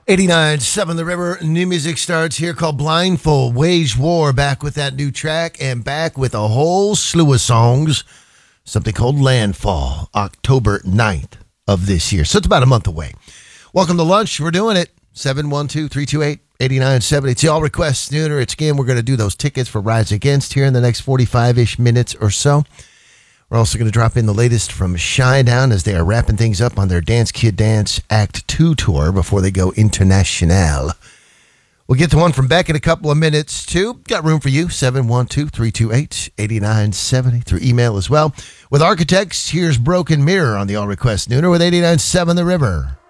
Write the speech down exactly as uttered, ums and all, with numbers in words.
eighty-nine point seven The River. New music starts here called Blindfold. Wage War back with that new track and back with a whole slew of songs. Something called Landfall, October ninth of this year. So it's about a month away. Welcome to lunch. We're doing it. seven one two, three two eight, eight nine seven zero. It's Y'all Request Nooner. It's again, we're going to do those tickets for Rise Against here in the next forty-five-ish minutes or so. We're also going to drop in the latest from Shinedown as they are wrapping things up on their Dance Kid Dance Act two tour before they go international. We'll get to one from Beck in a couple of minutes, too. Got room for you, seven one two, three two eight, eight nine seven zero, through email as well. With Architects, here's Broken Mirror on the All Request Nooner with eighty-nine point seven The River.